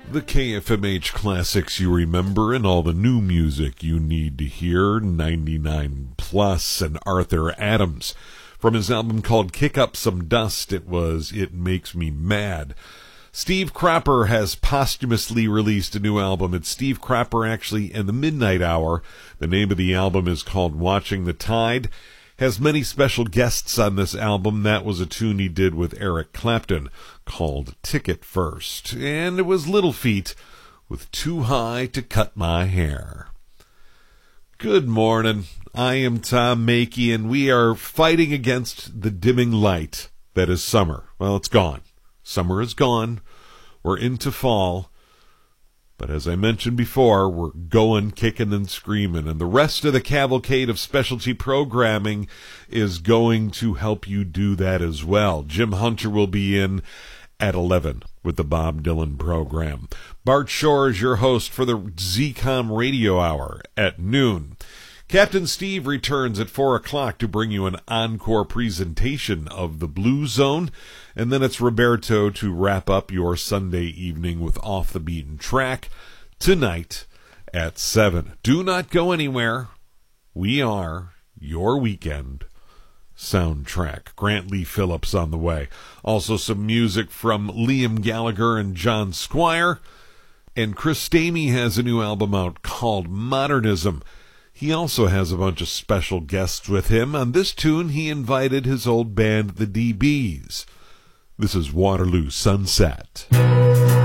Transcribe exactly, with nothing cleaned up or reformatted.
The K F M H classics you remember and all the new music you need to hear. ninety-nine Plus and Arthur Adams. From his album called Kick Up Some Dust, it was It Makes Me Mad. Steve Cropper has posthumously released a new album. It's Steve Cropper actually in the Midnight Hour. The name of the album is called Watching the Tide. Has many special guests on this album. That was a tune he did with Eric Clapton called Ticket First. And it was Little Feat with Too High to Cut My Hair. Good morning. I am Tom Mackey, and we are fighting against the dimming light that is summer. Well, it's gone. Summer is gone. We're into fall. But as I mentioned before, we're going, kicking, and screaming. And the rest of the cavalcade of specialty programming is going to help you do that as well. Jim Hunter will be in at eleven with the Bob Dylan program. Bart Shore is your host for the Z COM Radio Hour at noon. Captain Steve returns at four o'clock to bring you an encore presentation of the Blue Zone. And then it's Roberto to wrap up your Sunday evening with Off the Beaten Track tonight at seven. Do not go anywhere. We are your weekend soundtrack. Grant Lee Phillips on the way. Also some music from Liam Gallagher and John Squire. And Chris Stamey has a new album out called Modernism. He also has a bunch of special guests with him. On this tune, he invited his old band, the D Bs. This is Waterloo Sunset.